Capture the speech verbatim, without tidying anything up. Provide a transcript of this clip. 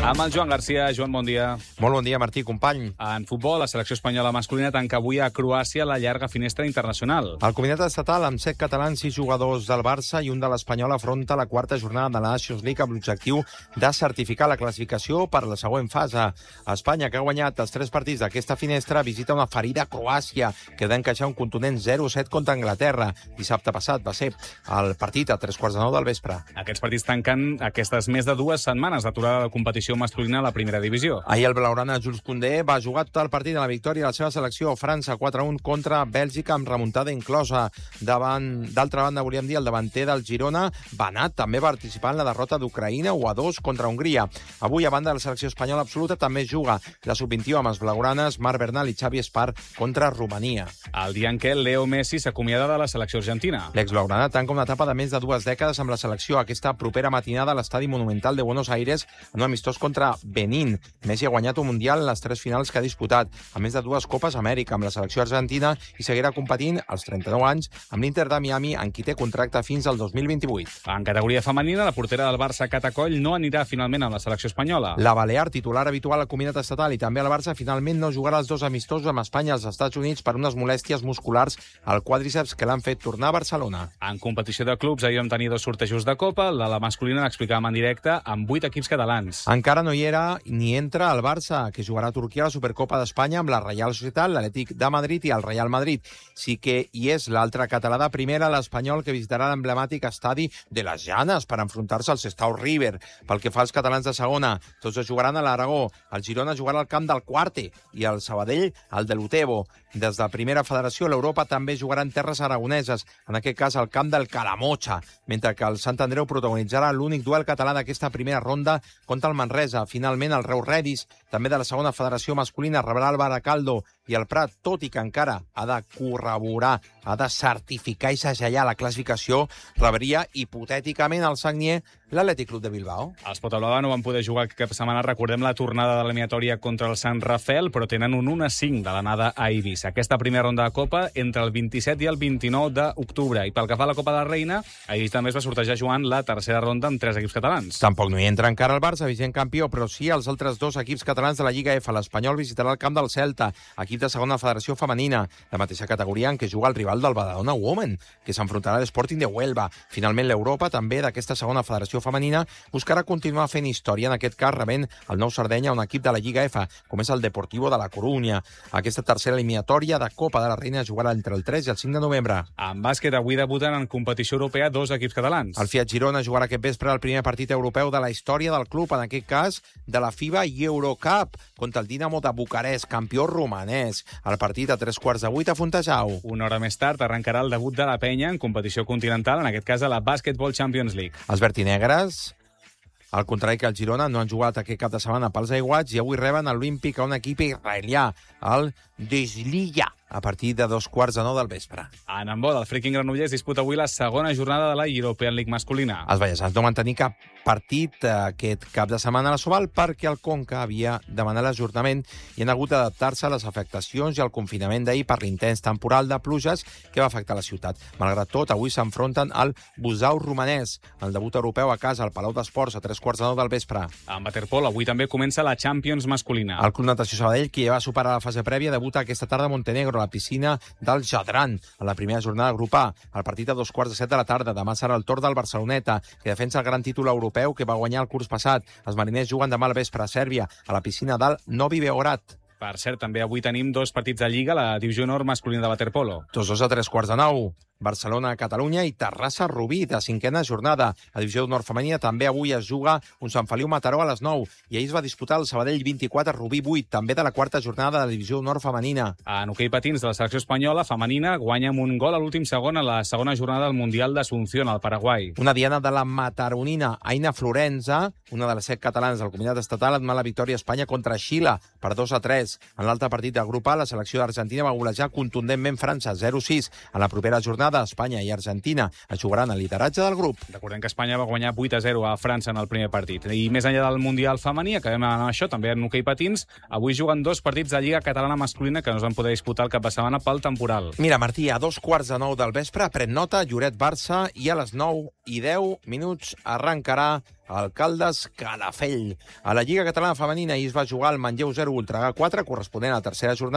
Amb el Joan Garcia. Joan, bon dia. Molt bon dia, Martí, company. En futbol, la selecció espanyola masculina tanca avui a Croàcia la llarga finestra internacional. El comitat estatal, amb set catalans, sis jugadors del Barça i un de l'Espanyol, afronta la quarta jornada de la Nations League amb l'objectiu de certificar la classificació per a la següent fase. Espanya, que ha guanyat els tres partits d'aquesta finestra, visita una ferida a Croàcia, que ha d'encaixar un contundent zero a set contra Anglaterra. Dissabte passat va ser el partit a tres quarts de nou del vespre. Aquests partits tanquen aquestes més de dues setmanes d'aturada de competició masculina a la primera divisió. Ahir el blaugrana Jules Koundé va jugar tot el partit en la victòria de la seva selecció. França quatre a un contra Bèlgica amb remuntada inclosa. Davant, d'altra banda, volíem dir, el davanter del Girona, Banat, també va participar en la derrota d'Ucraïna u a dos contra Hongria. Avui, a banda de la selecció espanyola absoluta, també juga la sub vint-i-u amb els blaugranes Marc Bernal i Xavi Espar contra Romania. El dia en què Leo Messi s'acomiada de la selecció argentina. L'ex-blaugrana tanca una etapa de més de dues dècades amb la selecció. Aquesta propera matinada a l'estadi Monumental de Buenos Aires, en un amistós contra Benín. Messi ha guanyat un Mundial en les tres finals que ha disputat, a més de dues Copes Amèrica amb la selecció argentina, i seguirà competint als trenta-nou anys amb l'Inter de Miami, en qui té contracte fins al dos mil vint-i-vuit. En categoria femenina, la portera del Barça, Cata Coll, no anirà finalment amb la selecció espanyola. La balear, titular habitual al comitat estatal i també al Barça, finalment no jugarà els dos amistosos amb Espanya als Estats Units per unes molèsties musculars al quàdriceps que l'han fet tornar a Barcelona. En competició de clubs, ahir vam tenir dos sortejos de Copa. La de la masculina l'explicàvem en directe amb vuit equips catalans. Encara no hi era ni entra el Barça, que jugarà a Turquia a la Supercopa d'Espanya amb la Reial Societat, l'Atlètic de Madrid i el Real Madrid. Sí que hi és l'altre català de primera, l'Espanyol, que visitarà l'emblemàtic estadi de les Llanes per enfrontar-se al Sestao River. Pel que fa als catalans de segona, tots es jugaran a l'Aragó. El Girona jugarà al camp del Cuarte i el Sabadell al de l'Utebo. Des de Primera Federació, l'Europa també jugarà en terres aragoneses, en aquest cas al camp del Calamocha, mentre que el Sant Andreu protagonitzarà l'únic duel català d'aquesta primera ronda contra el Manresa. Finalment, el Reus Redis, també de la segona federació masculina, rebrà el Baracaldo, i el Prat, tot i que encara ha de corroborar, ha de certificar i segellar la classificació, rebria hipotèticament el Sagnier l'Atlètic Club de Bilbao. Els Potablava no van poder jugar cap setmana, recordem la tornada de l'eliminatòria contra el Sant Rafael, però tenen un un a cinc de l'anada a Eivissa. Aquesta primera ronda de Copa entre el vint-i-set i el vint-i-nou d'octubre. I pel que fa a la Copa de la Reina, ahir també es va sortejar jugant la tercera ronda amb tres equips catalans. Tampoc no hi entra encara el Barça, vigent campió, però sí els altres dos equips catalans de la Lliga F. L'Espanyol visitarà el camp del Celta, equip de segona federació femenina, la mateixa categoria en què juga el rival del Badalona Women, que s'enfrontarà a l'Sporting de Huelva. Finalment, l'Europa, també d'aquesta segona federació femenina, buscarà continuar fent història, en aquest cas rebent el Nou Sardenya, un equip de la Lliga F, com és el Deportivo de la Corunya. Aquesta tercera eliminatòria de Copa de la Reina jugarà entre el tres i el cinc de novembre. En bàsquet, avui debuten en competició europea dos equips catalans. El Fiat Girona jugarà aquest vespre el primer partit europeu de la història del club, en aquest cas de la FIBA Eurocup, contra el Dinamo de Bucarest, campió romanès. El partit a tres quarts de vuit a Fontejau. Una hora més tard arrencarà el debut de la penya en competició continental, en aquest cas a la Basketball Champions League. Els vertinegres, al contrari que el Girona, no han jugat aquest cap de setmana pels aiguats i avui reben l'Olímpic a un equip israelià, el Desliya, a partir de dos quarts de nou del vespre. En handbol, el Freaking Granollers disputa avui la segona jornada de la European League masculina. Els vallesans no van tenir cap partit aquest cap de setmana a la Soval perquè el Conca havia demanat l'ajornament i han hagut d'adaptar-se a les afectacions i al confinament d'ahir per l'intens temporal de pluges que va afectar la ciutat. Malgrat tot, avui s'enfronten al Busau romanès, el debut europeu a casa al Palau d'Esports a tres quarts de nou del vespre. En waterpolo, avui també comença la Champions masculina. El Club Natació Sabadell, que ja va superar la fase prèvia, debuta aquesta tarda a Montenegro, a la piscina del Jadran, a la primera jornada de grup A. El partit a dos quarts de set de la tarda. Demà serà el torn del Barceloneta, que defensa el gran títol europeu que va guanyar el curs passat. Els mariners juguen demà al vespre a Sèrbia, a la piscina del Novi Beograd. Per cert, també avui tenim dos partits de Lliga, la divisió nord masculina de waterpolo. Tots dos a tres quarts de nou. Barcelona-Catalunya i Terrassa-Rubí, de cinquena jornada. A divisió nord femenina també avui es juga un Sant Feliu-Mataró a les nou i ahir es va disputar el Sabadell vint-i-quatre, Rubí vuit, també de la quarta jornada de la divisió nord femenina. En hoquei patins de la selecció espanyola femenina guanya amb un gol a l'últim segon a la segona jornada del Mundial d'Asunción al Paraguai. Una diana de la mataronina, Aina Florenza, una de les set catalanes del comitat estatal, ha donat la victòria a Espanya contra Xile per dos a tres. En l'altre partit del grup A, la selecció d'Argentina va golejar contundentment França zero a sis. En la propera jornada jornada. Espanya i Argentina es jugaran el lideratge del grup. Recordem que Espanya va guanyar vuit a zero a França en el primer partit. I més enllà del Mundial femení, acabem amb això, també en hoquei patins. Avui juguen dos partits de Lliga Catalana masculina que no es van poder disputar el cap de setmana pel temporal. Mira, Martí, a dos quarts de nou del vespre, pren nota, Lloret-Barça, i a les nou i deu minuts arrencarà Alcaldes Calafell. A la Lliga Catalana femenina ahir es va jugar el Manlleu zero Voltregà quatre, corresponent a la tercera jornada